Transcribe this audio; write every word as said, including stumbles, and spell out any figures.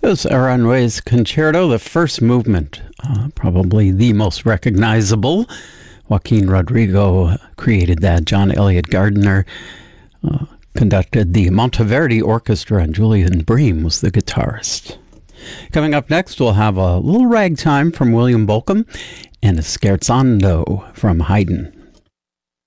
It was Aranjuez Concerto, the first movement, uh, probably the most recognizable. Joaquin Rodrigo created that. John Elliott Gardner uh, conducted the Monteverdi Orchestra, and Julian Bream was the guitarist. Coming up next, we'll have a little ragtime from William Bolcom and a scherzando from Haydn.